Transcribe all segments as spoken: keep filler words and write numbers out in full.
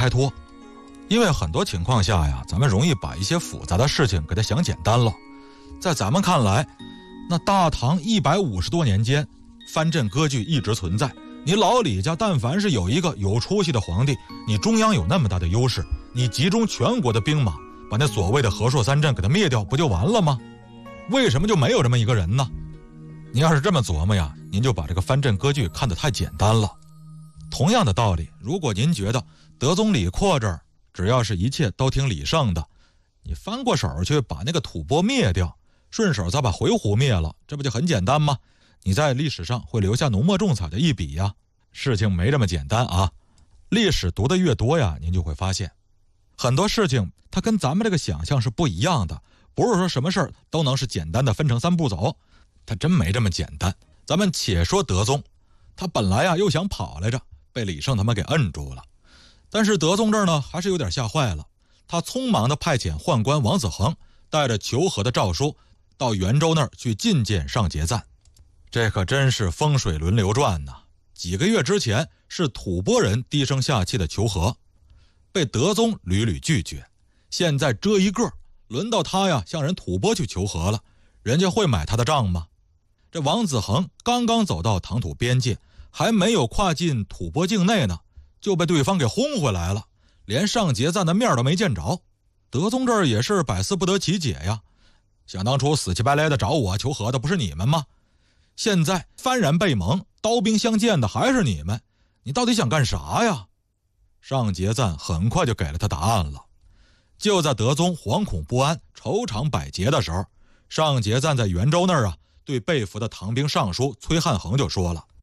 开脱。因为很多情况下呀，咱们容易把一些复杂的事情给它想简单了。在咱们看来，那大唐一百五十多年间，藩镇割据一直存在。你老李家但凡是有一个有出息的皇帝，你中央有那么大的优势，你集中全国的兵马，把那所谓的和硕三镇给它灭掉，不就完了吗？为什么就没有这么一个人呢？你要是这么琢磨呀，您就把这个藩镇割据看得太简单了。同样的道理，如果您觉得德宗李阔这儿只要是一切都听李胜的，你翻过手去把那个吐蕃灭掉，顺手再把回鹘灭了，这不就很简单吗？你在历史上会留下浓墨重彩的一笔呀。事情没这么简单啊。历史读得越多呀，您就会发现很多事情它跟咱们这个想象是不一样的，不是说什么事儿都能是简单的分成三步走，它真没这么简单。咱们且说德宗，他本来呀又想跑来着，被李胜他们给摁住了。但是德宗这儿呢还是有点吓坏了，他匆忙地派遣宦官王子恒带着求和的诏书到元州那儿去觐见上节赞。这可真是风水轮流转呐！几个月之前是吐蕃人低声下气的求和，被德宗屡屡拒绝。现在这一个轮到他呀向人吐蕃去求和了，人家会买他的账吗？这王子恒刚刚走到唐吐边界，还没有跨进吐蕃境内呢，就被对方给轰回来了，连上节赞的面都没见着。德宗这儿也是百思不得其解呀，想当初死乞白赖的找我求和的不是你们吗？现在幡然被蒙，刀兵相见的还是你们，你到底想干啥呀？上节赞很快就给了他答案了。就在德宗惶恐不安、愁肠百结的时候，上节赞在元州那儿啊，对被俘的唐兵尚书崔汉衡就说了，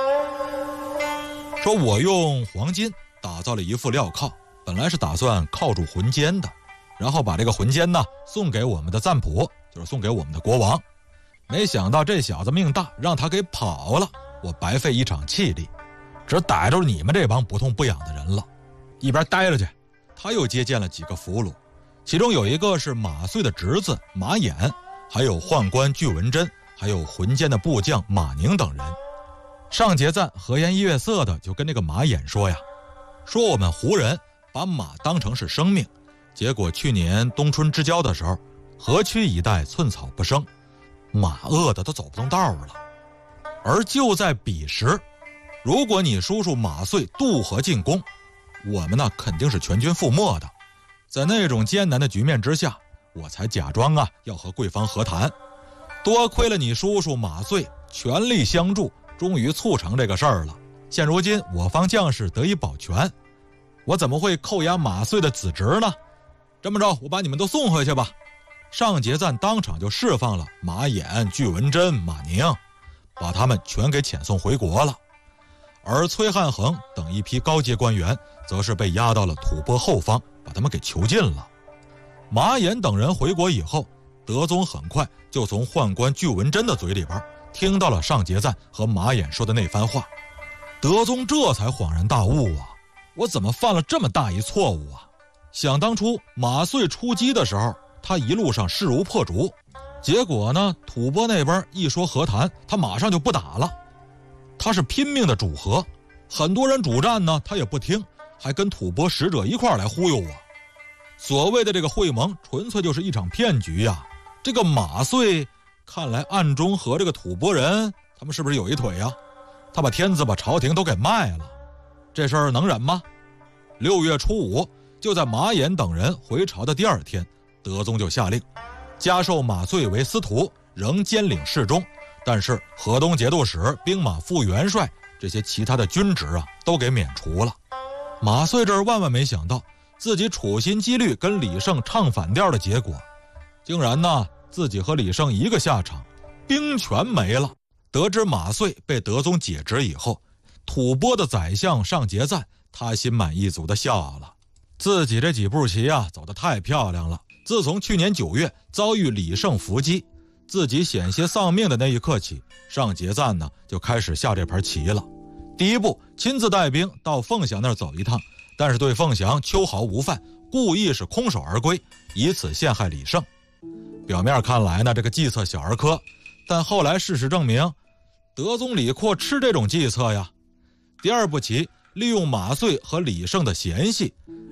说我用黄金打造了一副镣铐，本来是打算铐住浑奸的，然后把这个浑奸呢送给我们的赞普，就是送给我们的国王。没想到这小子命大，让他给跑了，我白费一场气力，只逮着你们这帮不痛不痒的人了。一边待着去，他又接见了几个俘虏，其中有一个是马遂的侄子马衍，还有宦官巨文贞，还有浑奸的部将马宁等人。上节赞和颜悦色的就跟那个马衍说呀，说我们胡人把马当成是生命，结果去年冬春之交的时候，河曲一带寸草不生，马饿得都走不动道了。而就在彼时，如果你叔叔马遂渡河进宫，我们呢肯定是全军覆没的。在那种艰难的局面之下，我才假装啊要和贵方和谈。多亏了你叔叔马遂全力相助，终于促成这个事儿了。现如今我方将士得以保全，我怎么会扣押马遂的子侄呢？这么着，我把你们都送回去吧。上节赞当场就释放了马衍、巨文贞、马宁，把他们全给遣送回国了。而崔汉衡等一批高阶官员则是被押到了吐蕃后方，把他们给囚禁了。马衍等人回国以后，德宗很快就从宦官巨文贞的嘴里边听到了上节赞和马衍说的那番话。德宗这才恍然大悟啊，我怎么犯了这么大一错误啊？想当初马遂出击的时候，他一路上势如破竹，结果呢吐蕃那边一说和谈，他马上就不打了。他是拼命的主和，很多人主战呢他也不听，还跟吐蕃使者一块来忽悠我。所谓的这个会盟纯粹就是一场骗局呀。这个马遂看来暗中和这个吐蕃人他们是不是有一腿呀？他把天子把朝廷都给卖了，这事儿能忍吗？六月初五，就在马衍等人回朝的第二天，德宗就下令加授马遂为司徒，仍兼领侍中，但是河东节度使、兵马副元帅这些其他的军职啊都给免除了。马遂这儿万万没想到，自己处心积虑跟李胜唱反调的结果，竟然呢自己和李胜一个下场，兵权没了。得知马遂被德宗解职以后，吐蕃的宰相上节赞他心满意足地笑了，自己这几步棋啊走得太漂亮了。自从去年九月遭遇李胜伏击，自己险些丧命的那一刻起，上节赞呢就开始下这盘棋了。第一步，亲自带兵到凤翔那儿走一趟，但是对凤翔秋毫无犯，故意是空手而归，以此陷害李胜。表面看来呢，这个计策小儿科，但后来事实证明，德宗李阔吃这种计策呀。第二步棋，利用马遂和李胜的嫌隙，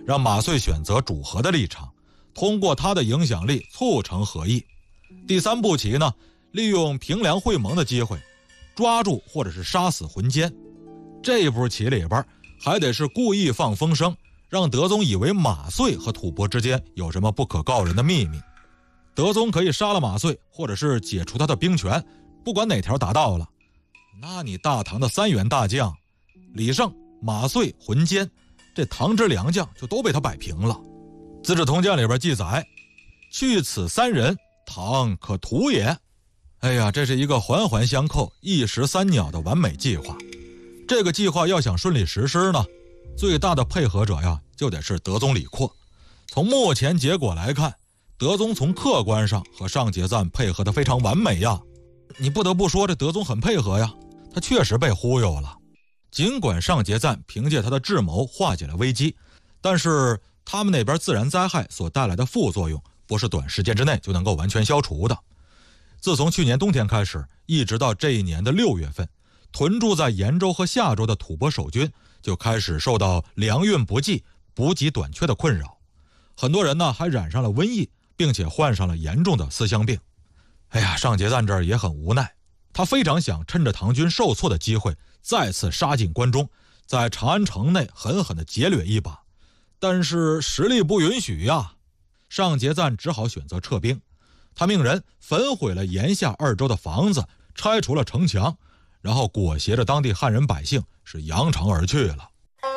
让马遂选择主和的立场，通过他的影响力促成和议。第三步棋呢，利用平凉会盟的机会，抓住或者是杀死浑坚。这一步棋里边还得是故意放风声，让德宗以为马遂和吐蕃之间有什么不可告人的秘密。德宗可以杀了马遂，或者是解除他的兵权，不管哪条达到了，那你大唐的三员大将李胜、马遂、浑坚，这唐之良将就都被他摆平了。资治通鉴里边记载，去此三人，唐可图也。哎呀，这是一个环环相扣、一石三鸟的完美计划。这个计划要想顺利实施呢，最大的配合者呀，就得是德宗李阔。从目前结果来看，德宗从客观上和上节赞配合得非常完美呀。你不得不说，这德宗很配合呀，他确实被忽悠了。尽管上节赞凭借他的智谋化解了危机，但是他们那边自然灾害所带来的副作用，不是短时间之内就能够完全消除的。自从去年冬天开始，一直到这一年的六月份，屯驻在延州和夏州的吐蕃守军就开始受到粮运不济、补给短缺的困扰，很多人呢还染上了瘟疫，并且患上了严重的思乡病。哎呀，上节赞这儿也很无奈，他非常想趁着唐军受挫的机会，再次杀进关中，在长安城内狠狠地劫掠一把，但是实力不允许呀。上节赞只好选择撤兵，他命人焚毁了延夏二州的房子，拆除了城墙，然后裹挟着当地汉人百姓是扬长而去了。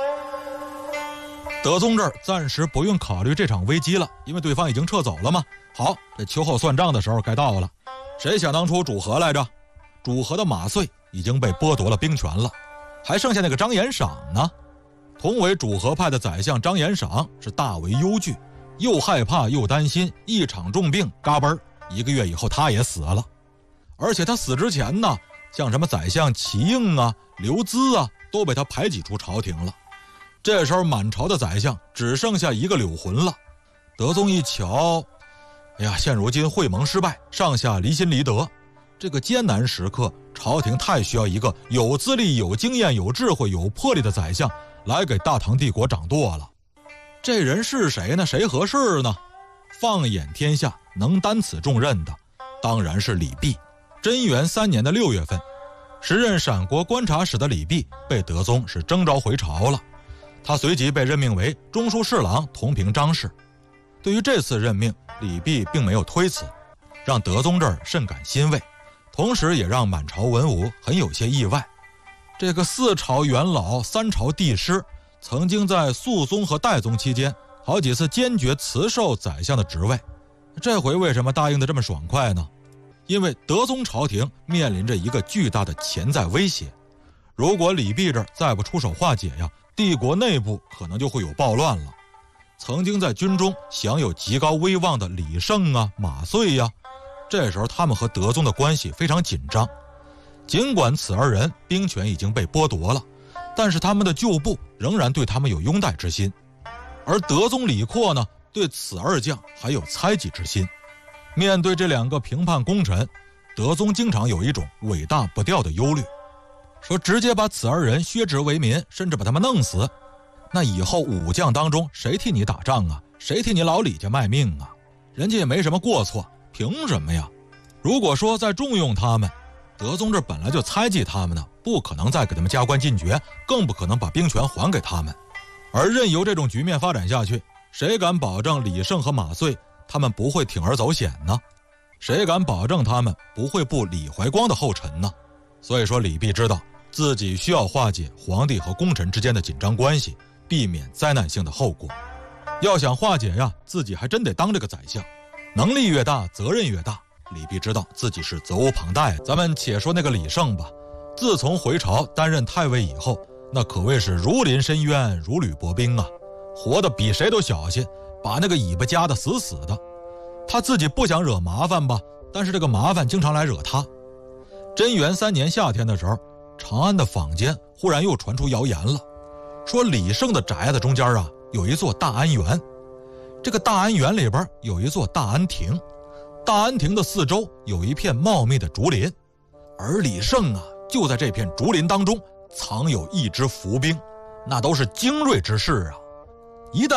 德宗这儿暂时不用考虑这场危机了，因为对方已经撤走了嘛。好，这秋后算账的时候该到了。谁想当初主和来着？主和的马遂已经被剥夺了兵权了，还剩下那个张延赏呢。同为主和派的宰相张延赏是大为忧惧，又害怕又担心，一场重病嘎嘣儿，一个月以后他也死了。而且他死之前呢，像什么宰相齐应啊、刘资啊，都被他排挤出朝廷了。这时候满朝的宰相只剩下一个柳浑了。德宗一瞧，哎呀，现如今会盟失败，上下离心离德，这个艰难时刻，朝廷太需要一个有资历、有经验、有智慧、有魄力的宰相来给大唐帝国掌舵了。这人是谁呢？谁合适呢？放眼天下，能担此重任的当然是李泌。贞元三年的六月份，时任陕国观察使的李泌被德宗是征召回朝了。他随即被任命为中书侍郎，同平章事。对于这次任命，李泌并没有推辞，让德宗这儿甚感欣慰，同时也让满朝文武很有些意外。这个四朝元老、三朝帝师，曾经在肃宗和代宗期间好几次坚决辞授宰相的职位，这回为什么答应得这么爽快呢？因为德宗朝廷面临着一个巨大的潜在威胁，如果李泌这儿再不出手化解呀，帝国内部可能就会有暴乱了。曾经在军中享有极高威望的李胜啊、马遂呀，这时候他们和德宗的关系非常紧张。尽管此二人兵权已经被剥夺了，但是他们的旧部仍然对他们有拥戴之心。而德宗李阔呢，对此二将还有猜忌之心。面对这两个平叛功臣，德宗经常有一种尾大不掉的忧虑，说直接把此二人削职为民，甚至把他们弄死，那以后武将当中谁替你打仗啊？谁替你老李家卖命啊？人家也没什么过错，凭什么呀？如果说再重用他们，德宗这本来就猜忌他们呢，不可能再给他们加官进爵，更不可能把兵权还给他们。而任由这种局面发展下去，谁敢保证李胜和马遂他们不会铤而走险呢？谁敢保证他们不会步李怀光的后尘呢？所以说李泌知道自己需要化解皇帝和功臣之间的紧张关系，避免灾难性的后果。要想化解呀，自己还真得当这个宰相，能力越大责任越大。李泌知道自己是责无旁贷。咱们且说那个李胜吧，自从回朝担任太尉以后，那可谓是如临深渊，如履薄冰啊，活得比谁都小心，把那个尾巴夹得死死的。他自己不想惹麻烦吧，但是这个麻烦经常来惹他。贞元三年夏天的时候，长安的坊间忽然又传出谣言了，说李胜的宅子中间啊有一座大安园，这个大安园里边有一座大安亭，大安亭的四周有一片茂密的竹林，而李胜啊就在这片竹林当中藏有一支伏兵，那都是精锐之士啊。一旦